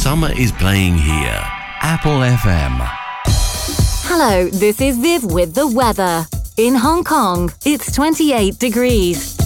Summer is playing here. Apple FM. Hello, this is Viv with the weather. In Hong Kong, it's 28 degrees.